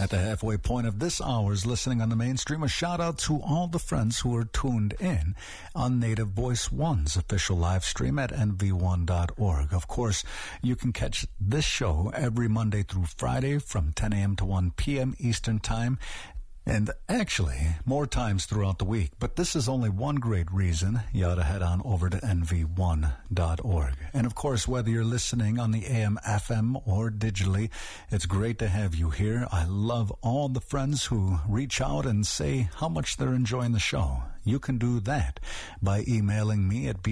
At the halfway point of this hour's listening on the mainstream, a shout out to all the friends who are tuned in on Native Voice One's official live stream at nv1.org. Of course, you can catch this show every Monday through Friday from 10 a.m. to 1 p.m. Eastern Time. And actually, more times throughout the week. But this is only one great reason you ought to head on over to nv1.org. And of course, whether you're listening on the AM, FM, or digitally, it's great to have you here. I love all the friends who reach out and say how much they're enjoying the show. You can do that by emailing me at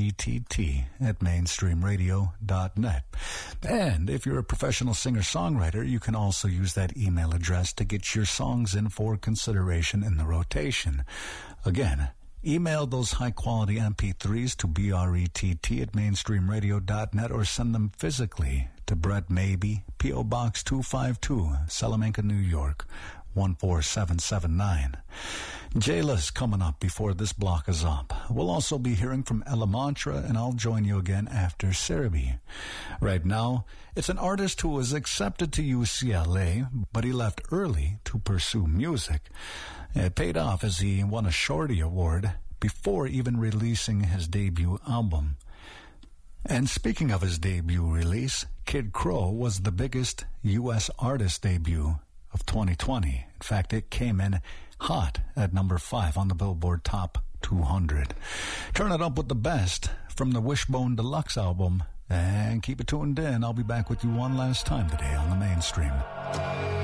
brett@mainstreamradio.net. And if you're a professional singer-songwriter, you can also use that email address to get your songs in for consideration in the rotation. Again, email those high-quality MP3s to brett@mainstreamradio.net or send them physically to Brett Maybe, P.O. Box 252, Salamanca, New York, 14779. Jayla's coming up before this block is up. We'll also be hearing from Ella Mantra, and I'll join you again after Cerebi. Right now, it's an artist who was accepted to UCLA, but he left early to pursue music. It paid off as he won a Shorty Award before even releasing his debut album. And speaking of his debut release, Kid Crow was the biggest U.S. artist debut of 2020. In fact, it came in hot at number 5 on the Billboard Top 200. Turn it up with the best from the Wishbone Deluxe album, and keep it tuned in. I'll be back with you one last time today on the mainstream.